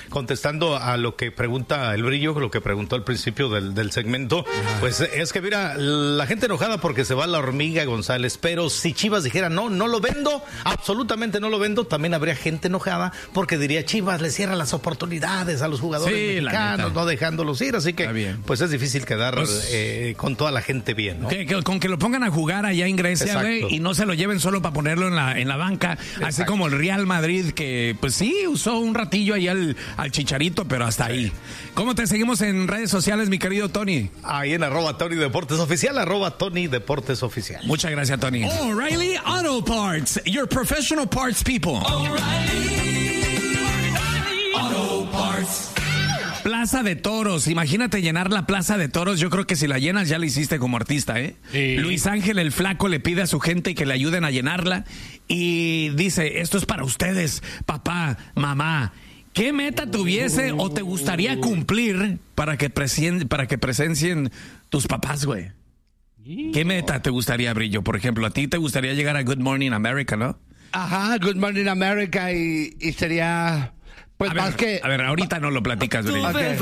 contestando a lo que pregunta el Brillo, lo que preguntó al principio del segmento, pues es que mira, la gente enojada porque se va la Hormiga González, pero si Chivas dijera no lo vendo, absolutamente no lo vendo, también habría gente enojada porque diría Chivas le cierra las oportunidades a los jugadores mexicanos, no dejándolos ir, así que pues es difícil quedar con toda la gente bien, ¿no? Con que lo pongan a jugar allá en Grecia, güey, y no se lo lleven solo para ponerlo en la banca, así como el Real Madrid, que pues sí, usó un ratillo ahí al Chicharito, pero hasta ahí. ¿Cómo te seguimos en redes sociales, mi querido Tony? Ahí en @TonyDeportesOficial, @TonyDeportesOficial. Muchas gracias, Tony. O'Reilly Auto Parts, your professional parts people. O'Reilly Auto Parts. Plaza de Toros, imagínate llenar la Plaza de Toros. Yo creo que si la llenas ya la hiciste como artista, ¿eh? Sí. Luis Ángel el Flaco le pide a su gente que le ayuden a llenarla y dice, esto es para ustedes, papá, mamá. ¿Qué meta tuviese o te gustaría cumplir para que presencien tus papás, güey? ¿Qué meta te gustaría, Brillo? Por ejemplo, a ti te gustaría llegar a Good Morning America, ¿no? Ajá, Good Morning America y sería... Pues a ver, ahorita no lo platicas, Brillo. Okay.